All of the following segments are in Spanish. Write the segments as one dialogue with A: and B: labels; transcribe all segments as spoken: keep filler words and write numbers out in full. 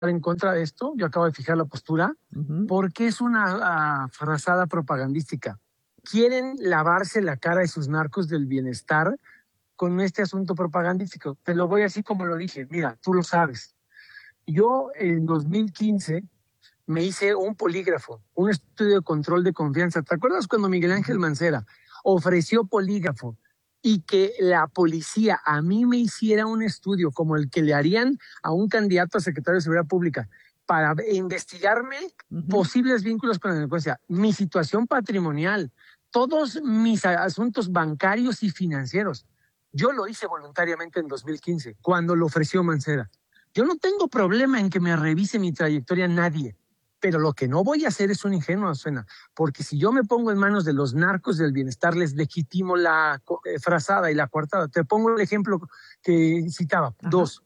A: en contra de esto, yo acabo de fijar la postura, uh-huh. porque es una uh, frazada propagandística. Quieren lavarse la cara de sus narcos del bienestar con este asunto propagandístico. Te lo voy así como lo dije. Mira, tú lo sabes. Yo en dos mil quince me hice un polígrafo, un estudio de control de confianza. ¿Te acuerdas cuando Miguel Ángel Mancera ofreció polígrafo y que la policía a mí me hiciera un estudio como el que le harían a un candidato a secretario de Seguridad Pública para investigarme uh-huh. posibles vínculos con la delincuencia, mi situación patrimonial, todos mis asuntos bancarios y financieros? Yo lo hice voluntariamente en dos mil quince, cuando lo ofreció Mancera. Yo no tengo problema en que me revise mi trayectoria nadie, pero lo que no voy a hacer es un ingenuo, Azucena, porque si yo me pongo en manos de los narcos del bienestar, les legitimo la eh, frazada y la coartada. Te pongo el ejemplo que citaba. Ajá. Dos.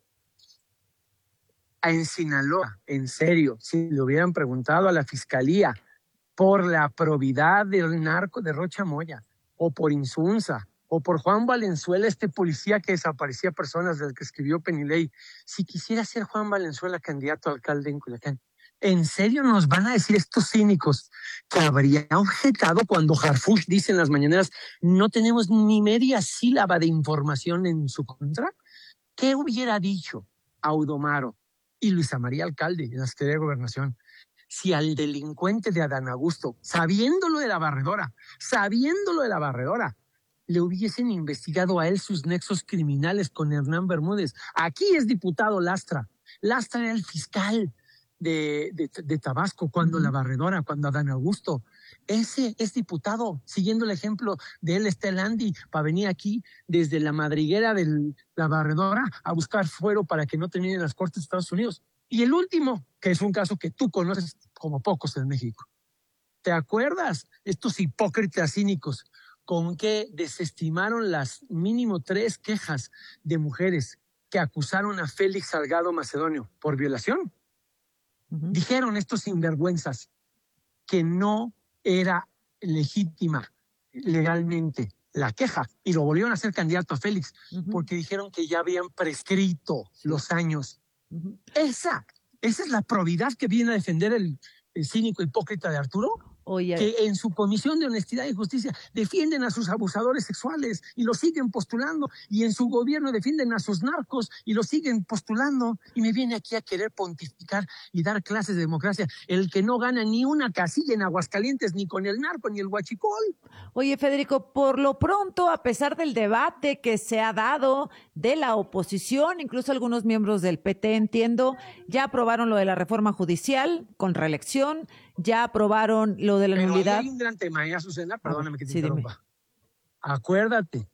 A: En Sinaloa, en serio, si le hubieran preguntado a la fiscalía por la probidad del narco de Rocha Moya, o por Insunza, o por Juan Valenzuela, este policía que desaparecía personas del que escribió Penilei, si quisiera ser Juan Valenzuela candidato a alcalde en Culiacán, ¿en serio nos van a decir estos cínicos que habría objetado cuando Harfuch dice en las mañaneras no tenemos ni media sílaba de información en su contra? ¿Qué hubiera dicho Audomaro y Luisa María Alcalde en la Secretaría de Gobernación si al delincuente de Adán Augusto, sabiéndolo de la barredora, sabiéndolo de la barredora, le hubiesen investigado a él sus nexos criminales con Hernán Bermúdez? Aquí es diputado Lastra. Lastra era el fiscal de, de, de Tabasco cuando uh-huh. la barredora, cuando Adán Augusto. Ese es diputado, siguiendo el ejemplo de él está el Andy, para venir aquí desde la madriguera de la barredora a buscar fuero para que no termine en las cortes de Estados Unidos. Y el último, que es un caso que tú conoces como pocos en México. ¿Te acuerdas? Estos hipócritas cínicos con que desestimaron las mínimo tres quejas de mujeres que acusaron a Félix Salgado Macedonio por violación. Uh-huh. Dijeron estos sinvergüenzas que no era legítima legalmente la queja y lo volvieron a hacer candidato a Félix uh-huh. porque dijeron que ya habían prescrito sí. los años. Uh-huh. Esa, esa es la probidad que viene a defender el, el cínico hipócrita de Arturo. Oye. Que en su comisión de honestidad y justicia defienden a sus abusadores sexuales y los siguen postulando, y en su gobierno defienden a sus narcos y los siguen postulando, y me viene aquí a querer pontificar y dar clases de democracia el que no gana ni una casilla en Aguascalientes ni con el narco ni el huachicol.
B: Oye, Federico, por lo pronto, a pesar del debate que se ha dado de la oposición, incluso algunos miembros del P T, entiendo, ya aprobaron lo de la reforma judicial con reelección, ya aprobaron lo de la
A: Pero
B: nulidad.
A: Hay un gran tema, ¿eh, Azucena? Perdóname que te
B: sí,
A: interrumpa.
B: Dime.
A: Acuérdate,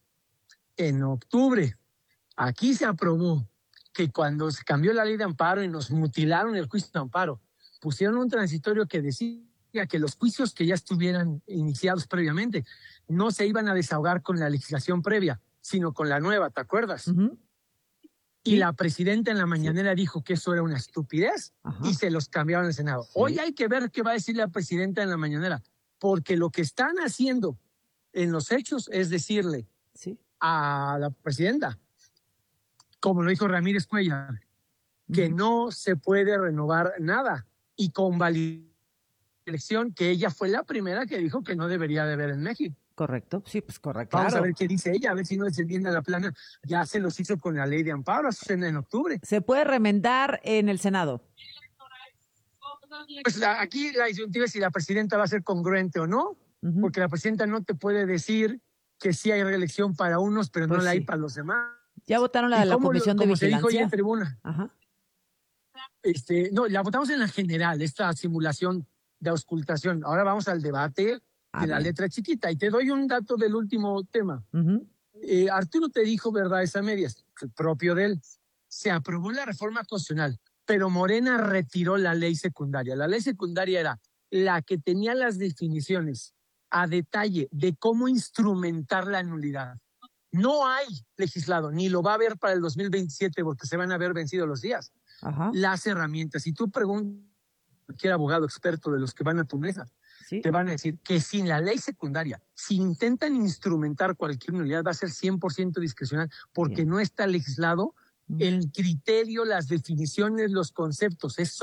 A: en octubre, aquí se aprobó que cuando se cambió la ley de amparo y nos mutilaron el juicio de amparo, pusieron un transitorio que decía que los juicios que ya estuvieran iniciados previamente no se iban a desahogar con la legislación previa, sino con la nueva, ¿te acuerdas? Uh-huh. Y sí. la presidenta en la mañanera sí. dijo que eso era una estupidez Ajá. y se los cambiaron al Senado. Sí. Hoy hay que ver qué va a decir la presidenta en la mañanera, porque lo que están haciendo en los hechos es decirle sí. a la presidenta, como lo dijo Ramírez Cuellar, uh-huh. que no se puede renovar nada y convalidar la elección, que ella fue la primera que dijo que no debería de haber en México.
B: Correcto, sí, pues correcto.
A: Vamos
B: claro.
A: a ver qué dice ella, a ver si no desciende a la plana. Ya se los hizo con la ley de amparo en, en octubre.
B: ¿Se puede remendar en el Senado?
A: Pues la, aquí la disyuntiva es si la presidenta va a ser congruente o no, uh-huh. porque la presidenta no te puede decir que sí hay reelección para unos, pero pues no la sí. hay para los demás.
B: ¿Ya votaron la de la comisión
A: lo,
B: de
A: como
B: vigilancia?
A: Se dijo hoy en tribuna.
B: Ajá.
A: Este, no, la votamos en la general, esta simulación de auscultación. Ahora vamos al debate de la letra chiquita. Y te doy un dato del último tema. Uh-huh. Eh, Arturo te dijo verdades a medias, el propio de él. Se aprobó la reforma constitucional, pero Morena retiró la ley secundaria. La ley secundaria era la que tenía las definiciones a detalle de cómo instrumentar la nulidad. No hay legislado, ni lo va a haber para el dos mil veintisiete porque se van a haber vencido los días. Ajá. Las herramientas. Si tú preguntas a cualquier abogado experto de los que van a tu mesa, ¿sí? te van a decir que sin la ley secundaria, si intentan instrumentar cualquier nulidad, va a ser cien por ciento discrecional porque Bien. no está legislado el criterio, las definiciones, los conceptos. Es